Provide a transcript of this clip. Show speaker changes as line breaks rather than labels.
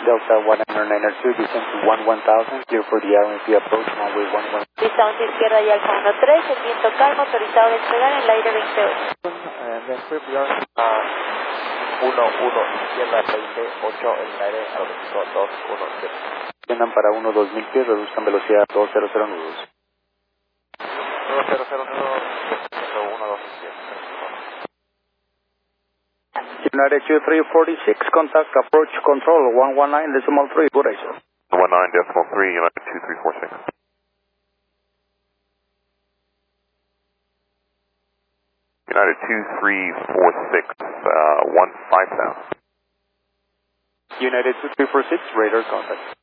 Delta 1992, descend to 11,000, clear for the RMP approach, runway 11.
Pista 11 izquierda y Alfa 13, el viento calmo, autorizado a despegar en el aire 28.
Then clear for the RMP. 1, izquierda 28, en el aire autorizado 217.
Desciendan para 1-2000 pies, reduzcan velocidad a 200 nudos.
200 nudos, 127.
United 2346, contact approach control 119.3, good day, sir.
19.3, United 2346. United 2346, 15,000.
United 2346, radar contact.